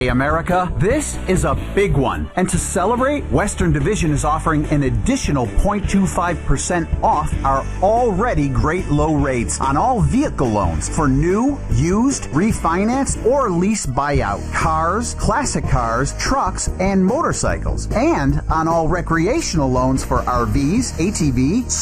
Hey America, this is a big one. And to celebrate, Western Division is offering an additional 0.25% off our already great low rates on all vehicle loans for new, used, refinanced, or lease buyout. Cars, classic cars, trucks, and motorcycles. And on all recreational loans for RVs, ATV,